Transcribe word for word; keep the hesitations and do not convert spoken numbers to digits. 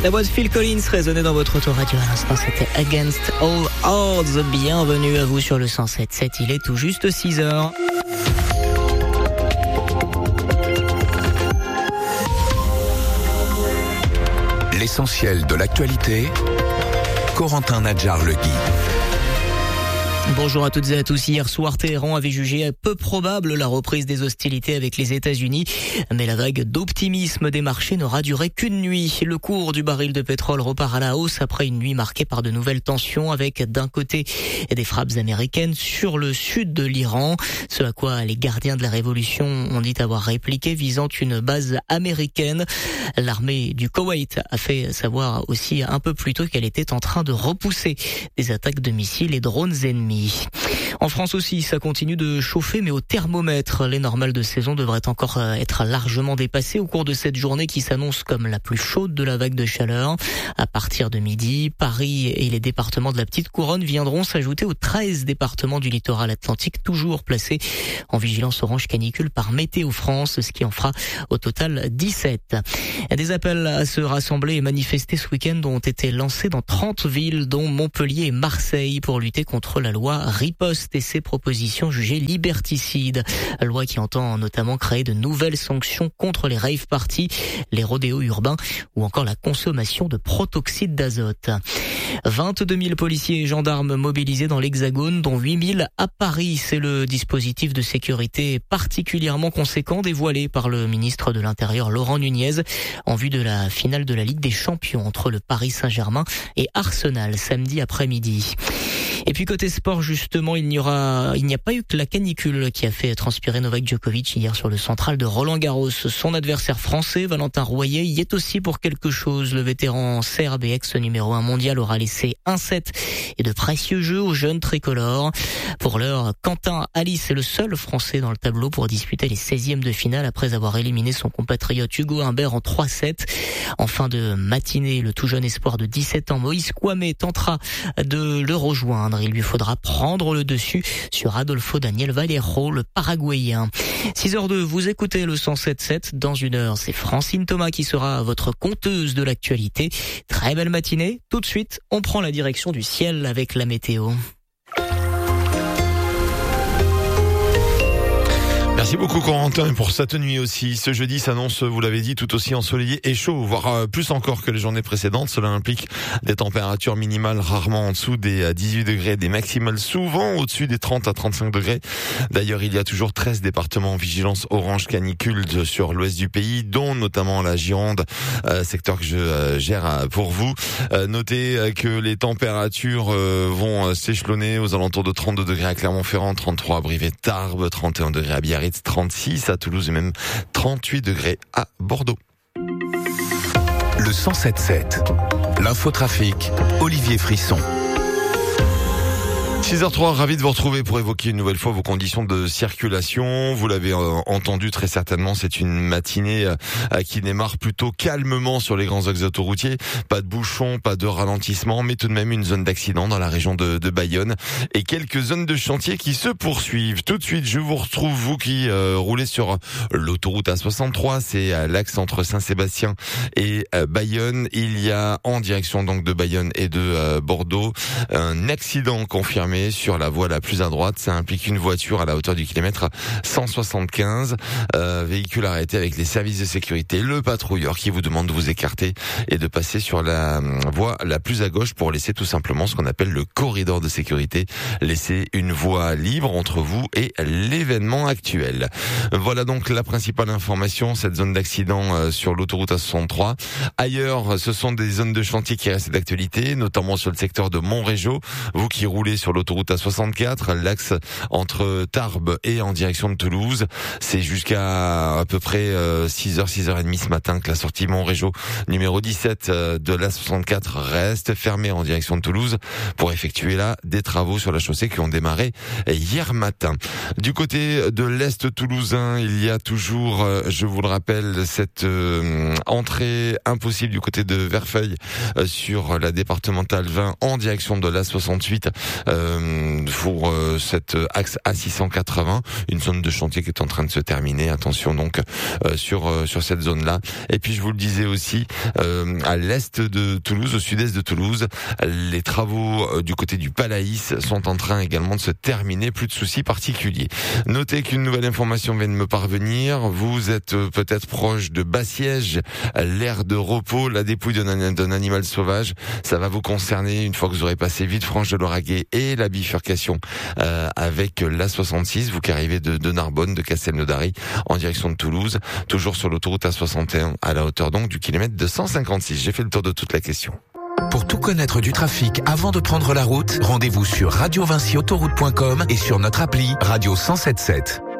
La voix de Phil Collins résonnait dans votre autoradio à l'instant, c'était Against All Odds. Bienvenue à vous sur le cent sept virgule sept, il est tout juste six heures. L'essentiel de l'actualité, Corentin Nadjar-Le Gui. Bonjour à toutes et à tous. Hier soir, Téhéran avait jugé peu probable la reprise des hostilités avec les États-Unis. Mais la vague d'optimisme des marchés n'aura duré qu'une nuit. Le cours du baril de pétrole repart à la hausse après une nuit marquée par de nouvelles tensions avec d'un côté des frappes américaines sur le sud de l'Iran. Ce à quoi les gardiens de la révolution ont dit avoir répliqué visant une base américaine. L'armée du Koweït a fait savoir aussi un peu plus tôt qu'elle était en train de repousser des attaques de missiles et drones ennemis. En France aussi, ça continue de chauffer, mais au thermomètre. Les normales de saison devraient encore être largement dépassées au cours de cette journée qui s'annonce comme la plus chaude de la vague de chaleur. À partir de midi, Paris et les départements de la Petite Couronne viendront s'ajouter aux treize départements du littoral atlantique, toujours placés en vigilance orange canicule par Météo France, ce qui en fera au total dix-sept. Des appels à se rassembler et manifester ce week-end ont été lancés dans trente villes, dont Montpellier et Marseille, pour lutter contre la loi Riposte et ses propositions jugées liberticides. Loi qui entend notamment créer de nouvelles sanctions contre les rave parties, les rodéos urbains ou encore la consommation de protoxyde d'azote. vingt-deux mille policiers et gendarmes mobilisés dans l'Hexagone, dont huit mille à Paris. C'est le dispositif de sécurité particulièrement conséquent dévoilé par le ministre de l'Intérieur Laurent Nunez en vue de la finale de la Ligue des Champions entre le Paris Saint-Germain et Arsenal samedi après-midi. Et puis côté sport, justement, il n'y aura, il n'y a pas eu que la canicule qui a fait transpirer Novak Djokovic hier sur le central de Roland-Garros. Son adversaire français, Valentin Royer, y est aussi pour quelque chose. Le vétéran serbe et ex-numéro un mondial aura laissé un set et de précieux jeux aux jeunes tricolores. Pour l'heure, Quentin Alice est le seul français dans le tableau pour disputer les seizièmes de finale après avoir éliminé son compatriote Hugo Humbert en trois sept. En fin de matinée, le tout jeune espoir de dix-sept ans, Moïse Kouamé, tentera de le rejoindre. Il lui faudra prendre le dessus sur Adolfo Daniel Valero, le Paraguayen. six heures deux, vous écoutez le cent sept virgule sept. Dans une heure, c'est Francine Thomas qui sera votre conteuse de l'actualité. Très belle matinée. Tout de suite, on prend la direction du ciel avec la météo. Merci beaucoup Corentin, et pour cette nuit aussi. Ce jeudi s'annonce, vous l'avez dit, tout aussi ensoleillé et chaud, voire plus encore que les journées précédentes. Cela implique des températures minimales rarement en dessous des dix-huit degrés, des maximales souvent au-dessus des trente à trente-cinq degrés. D'ailleurs, il y a toujours treize départements en vigilance orange canicule sur l'ouest du pays, dont notamment la Gironde, euh, secteur que je euh, gère pour vous. Euh, notez que les températures euh, vont s'échelonner aux alentours de trente-deux degrés à Clermont-Ferrand, trente-trois à Brive-et-Tarbes, trente et un degrés à Biarritz, trente-six à Toulouse et même trente-huit degrés à Bordeaux. Le cent sept virgule sept, l'infotrafic, Olivier Frisson. six heures trois, ravi de vous retrouver pour évoquer une nouvelle fois vos conditions de circulation. Vous l'avez euh, entendu très certainement, c'est une matinée euh, qui démarre plutôt calmement sur les grands axes autoroutiers. Pas de bouchons, pas de ralentissement, mais tout de même une zone d'accident dans la région de, de Bayonne et quelques zones de chantier qui se poursuivent. Tout de suite, je vous retrouve, vous qui euh, roulez sur l'autoroute A soixante-trois, c'est à l'axe entre Saint-Sébastien et euh, Bayonne. Il y a en direction donc de Bayonne et de euh, Bordeaux un accident confirmé sur la voie la plus à droite. Ça implique une voiture à la hauteur du kilomètre cent soixante-quinze, euh, véhicule arrêté avec les services de sécurité, le patrouilleur qui vous demande de vous écarter et de passer sur la voie la plus à gauche pour laisser tout simplement ce qu'on appelle le corridor de sécurité, laisser une voie libre entre vous et l'événement actuel. Voilà donc la principale information, cette zone d'accident sur l'autoroute A soixante-trois. Ailleurs, ce sont des zones de chantier qui restent d'actualité, notamment sur le secteur de Montrégeau. Vous qui roulez sur l'autoroute A soixante-quatre, l'axe entre Tarbes et en direction de Toulouse. C'est jusqu'à à peu près euh, six heures, six heures trente ce matin que la sortie Montrégeau numéro dix-sept euh, de l'A soixante-quatre reste fermée en direction de Toulouse pour effectuer là des travaux sur la chaussée qui ont démarré hier matin. Du côté de l'Est toulousain, il y a toujours, euh, je vous le rappelle, cette euh, entrée impossible du côté de Verfeil euh, sur la départementale vingt en direction de l'A soixante-huit. Euh, euh, pour euh, cet axe A six cent quatre-vingts, une zone de chantier qui est en train de se terminer. Attention donc euh, sur euh, sur cette zone-là. Et puis je vous le disais aussi, euh, à l'est de Toulouse, au sud-est de Toulouse, les travaux euh, du côté du Palaïs sont en train également de se terminer. Plus de soucis particuliers. Notez qu'une nouvelle information vient de me parvenir. Vous êtes euh, peut-être proche de Bassièges, l'aire de repos, la dépouille d'un, d'un animal sauvage. Ça va vous concerner une fois que vous aurez passé Villefranche de Lauragais et la bifurcation euh, avec l'A soixante-six, vous qui arrivez de, de Narbonne, de Castelnaudary en direction de Toulouse, toujours sur l'autoroute A soixante et un à la hauteur donc du kilomètre deux cent cinquante-six. J'ai fait le tour de toute la question. Pour tout connaître du trafic avant de prendre la route, rendez-vous sur radio vinci autoroute point com et sur notre appli Radio cent sept sept.